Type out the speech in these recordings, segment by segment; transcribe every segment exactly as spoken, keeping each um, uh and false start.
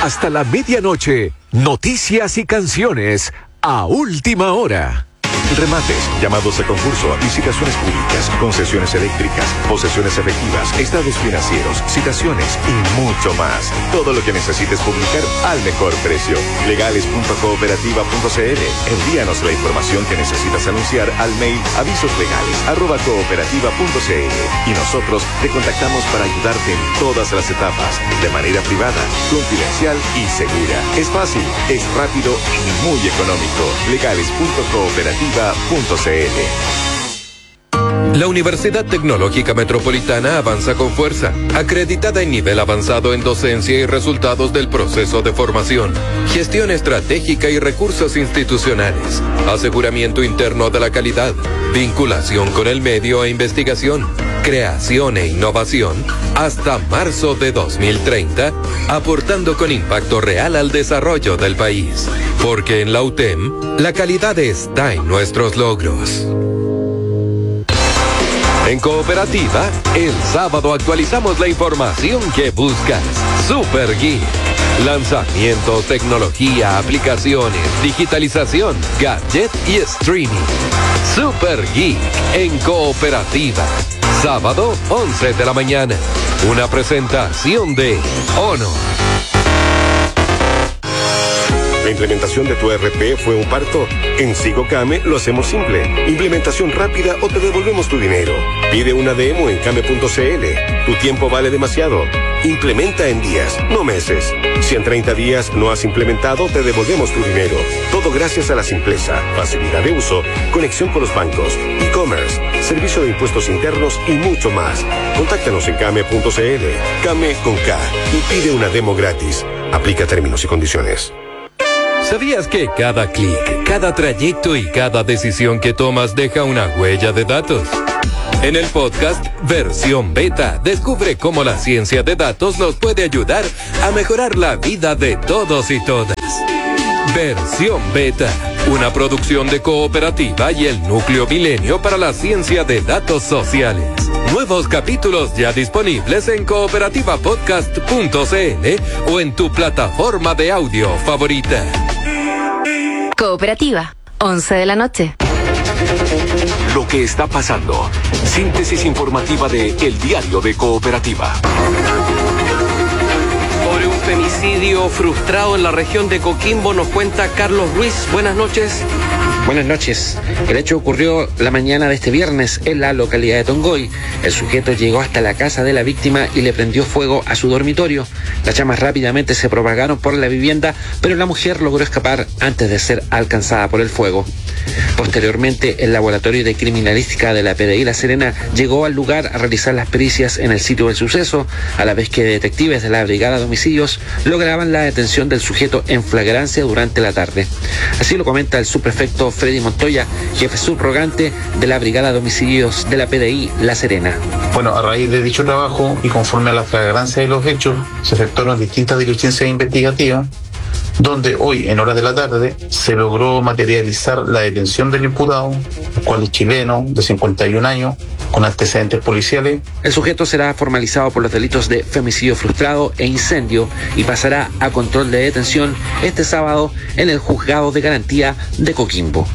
Hasta la medianoche, noticias y canciones a última hora. Remates, llamados a concurso, licitaciones públicas, concesiones eléctricas, posesiones efectivas, estados financieros, citaciones y mucho más. Todo lo que necesites publicar al mejor precio. legales punto cooperativa punto c l. Envíanos la información que necesitas anunciar al mail avisoslegales arroba cooperativa punto c l y nosotros te contactamos para ayudarte en todas las etapas, de manera privada, confidencial y segura. Es fácil, es rápido y muy económico. legales punto cooperativa punto c l. La Universidad Tecnológica Metropolitana avanza con fuerza, acreditada en nivel avanzado en docencia y resultados del proceso de formación, gestión estratégica y recursos institucionales, aseguramiento interno de la calidad, vinculación con el medio e investigación, creación e innovación, hasta marzo de dos mil treinta, aportando con impacto real al desarrollo del país. Porque en la U T E M, la calidad está en nuestros logros. En Cooperativa, el sábado actualizamos la información que buscas. Super Geek. Lanzamientos, tecnología, aplicaciones, digitalización, gadget y streaming. Super Geek en Cooperativa. Sábado, once de la mañana. Una presentación de Honor. ¿La implementación de tu E R P fue un parto? En SigoCame lo hacemos simple. Implementación rápida o te devolvemos tu dinero. Pide una demo en came punto c l. Tu tiempo vale demasiado. Implementa en días, no meses. Si en treinta días no has implementado, te devolvemos tu dinero. Todo gracias a la simpleza, facilidad de uso, conexión con los bancos, e-commerce, servicio de impuestos internos y mucho más. Contáctanos en came punto c l. Came con K y pide una demo gratis. Aplica términos y condiciones. ¿Sabías que cada clic, cada trayecto y cada decisión que tomas deja una huella de datos? En el podcast Versión Beta, descubre cómo la ciencia de datos nos puede ayudar a mejorar la vida de todos y todas. Versión Beta, una producción de Cooperativa y el Núcleo Milenio para la Ciencia de Datos Sociales. Nuevos capítulos ya disponibles en cooperativa podcast punto c l o en tu plataforma de audio favorita. Cooperativa, once de la noche. Lo que está pasando. Síntesis informativa de El Diario de Cooperativa. Sobre un femicidio frustrado en la región de Coquimbo nos cuenta Carlos Ruiz. Buenas noches. Buenas noches. El hecho ocurrió la mañana de este viernes en la localidad de Tongoy. El sujeto llegó hasta la casa de la víctima y le prendió fuego a su dormitorio. Las llamas rápidamente se propagaron por la vivienda, pero la mujer logró escapar antes de ser alcanzada por el fuego. Posteriormente, el laboratorio de criminalística de la P D I La Serena llegó al lugar a realizar las pericias en el sitio del suceso, a la vez que detectives de la Brigada de Homicidios lograban la detención del sujeto en flagrancia durante la tarde. Así lo comenta el subprefecto Freddy Montoya, jefe subrogante de la Brigada de Homicidios de la P D I La Serena. Bueno, a raíz de dicho trabajo y conforme a la flagrancia de los hechos, se efectuaron distintas diligencias investigativas, donde hoy, en horas de la tarde, se logró materializar la detención del imputado, el cual es chileno, de cincuenta y un años, con antecedentes policiales. El sujeto será formalizado por los delitos de femicidio frustrado e incendio y pasará a control de detención este sábado en el Juzgado de Garantía de Coquimbo.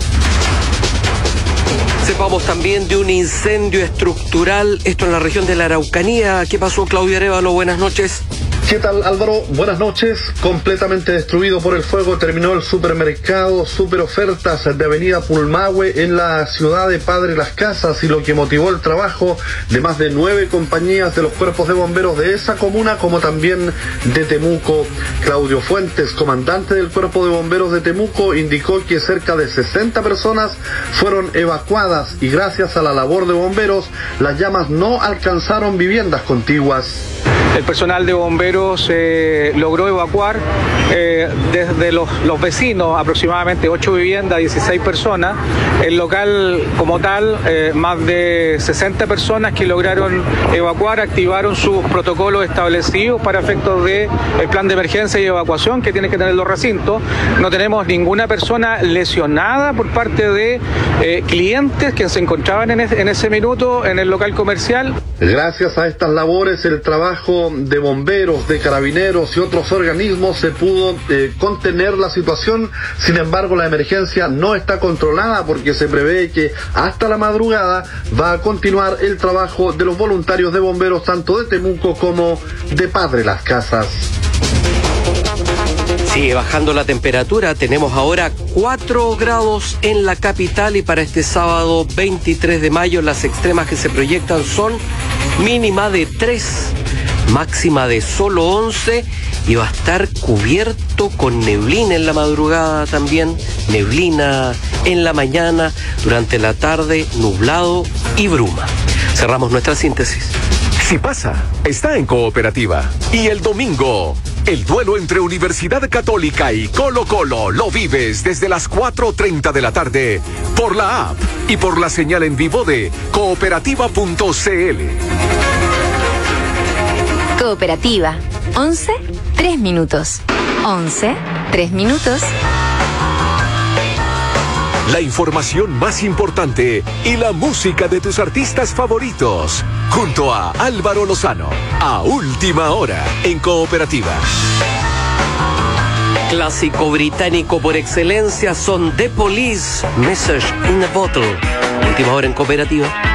Sepamos también de un incendio estructural, esto en la región de la Araucanía. ¿Qué pasó, Claudio Arévalo? Buenas noches. ¿Qué tal, Álvaro? Buenas noches. Completamente destruido por el fuego terminó el supermercado Super Ofertas de Avenida Pulmahue en la ciudad de Padre Las Casas, y lo que motivó el trabajo de más de nueve compañías de los cuerpos de bomberos de esa comuna, como también de Temuco. Claudio Fuentes, comandante del cuerpo de bomberos de Temuco, indicó que cerca de sesenta personas fueron evacuadas y gracias a la labor de bomberos las llamas no alcanzaron viviendas contiguas. El personal de bomberos eh, logró evacuar eh, desde los, los vecinos, aproximadamente ocho viviendas, dieciséis personas. El local como tal, eh, más de sesenta personas que lograron evacuar, activaron sus protocolos establecidos para efectos del plan de emergencia y evacuación que tienen que tener los recintos. No tenemos ninguna persona lesionada por parte de eh, clientes que se encontraban en, es, en ese minuto en el local comercial. Gracias a estas labores, el trabajo cuerpo de bomberos, de carabineros y otros organismos se pudo eh, contener la situación. Sin embargo, la emergencia no está controlada porque se prevé que hasta la madrugada va a continuar el trabajo de los voluntarios de bomberos tanto de Temuco como de Padre Las Casas. Sigue bajando la temperatura, tenemos ahora cuatro grados en la capital y para este sábado veintitrés de mayo las extremas que se proyectan son mínima de tres, máxima de solo once y va a estar cubierto con neblina en la madrugada también, neblina en la mañana, durante la tarde nublado y bruma. Cerramos nuestra síntesis. Si pasa, está en Cooperativa. Y el domingo, el duelo entre Universidad Católica y Colo Colo lo vives desde las cuatro treinta de la tarde por la app y por la señal en vivo de cooperativa punto c l. Cooperativa. once, tres minutos. once, tres minutos. La información más importante y la música de tus artistas favoritos. Junto a Álvaro Lozano. A última hora en Cooperativa. Clásico británico por excelencia son The Police, Message in a Bottle. Última hora en Cooperativa.